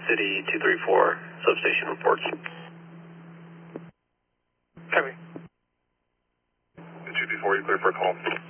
City 234, substation reports. Copy. 224, you clear for a call.